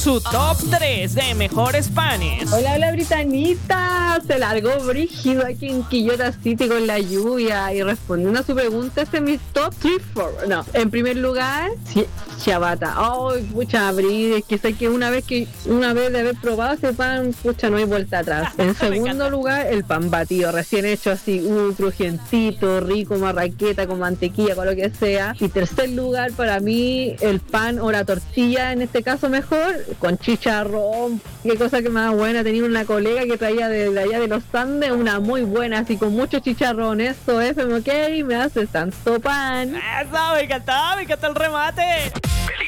su top 3 de mejores panes. Hola Britanita, se largó brígido aquí en Quillota City con la lluvia. Y respondiendo a su pregunta, este es mi top 3 no, en primer lugar, ciabatta. Ay, pucha, Bri, es que sé que una vez de haber probado ese pan, pucha, no hay vuelta atrás. En segundo lugar, el pan batido, recién hecho así, crujientito, rico, marraqueta, con mantequilla, con lo que sea. Y tercer lugar, para mí, el pan o la tortilla, en este caso mejor, con chicharrón. Qué cosa que más buena. Tenía una colega que traía de allá de los Andes, una muy buena, así con mucho chicharrón. Eso es, ok, me hace tanto pan. Eso, me encantó el remate.